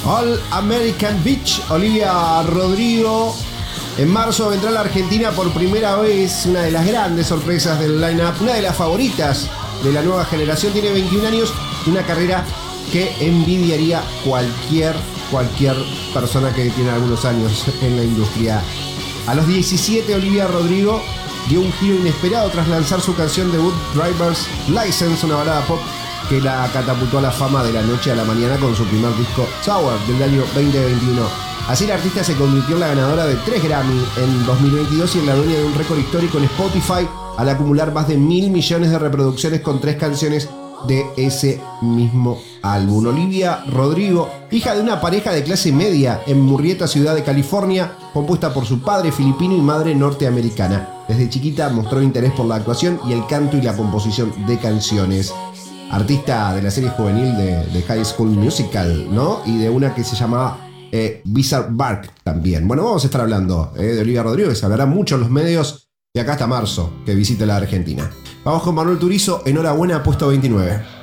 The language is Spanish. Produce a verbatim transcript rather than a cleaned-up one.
All American Beach, Olivia Rodrigo. En marzo vendrá a la Argentina por primera vez, una de las grandes sorpresas del line-up, una de las favoritas de la nueva generación. Tiene veintiún años y una carrera que envidiaría cualquier, cualquier persona que tiene algunos años en la industria. A los diecisiete, Olivia Rodrigo dio un giro inesperado tras lanzar su canción debut Driver's License, una balada pop que la catapultó a la fama de la noche a la mañana con su primer disco Sour del año veinte veintiuno. Así la artista se convirtió en la ganadora de tres Grammy en dos mil veintidós y en la dueña de un récord histórico en Spotify al acumular más de mil millones de reproducciones con tres canciones de ese mismo álbum. Olivia Rodrigo, hija de una pareja de clase media en Murrieta, ciudad de California, compuesta por su padre filipino y madre norteamericana. Desde chiquita mostró interés por la actuación y el canto y la composición de canciones. Artista de la serie juvenil de, de High School Musical, ¿no? Y de una que se llamaba eh, Bizarre Bark también. Bueno, vamos a estar hablando eh, de Olivia Rodrigo, que se hablará mucho en los medios de acá hasta marzo, que visite la Argentina. Vamos con Manuel Turizo, Enhorabuena, puesto veintinueve.